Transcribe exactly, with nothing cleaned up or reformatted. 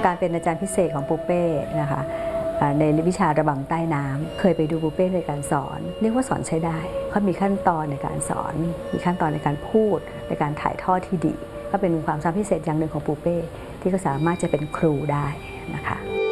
การเป็นอาจารย์พิเศษของปูเป้นะคะในวิชาระบำใต้น้ำเคยไปดูปูเป้ในการสอนเรียกว่าสอนใช้ได้เขามีขั้นตอนในการสอนมีขั้นตอนในการพูดในการถ่ายทอดที่ดีก็เป็นความสามารถพิเศษอย่างหนึ่งของปูเป้ที่เขาสามารถจะเป็นครูได้นะคะ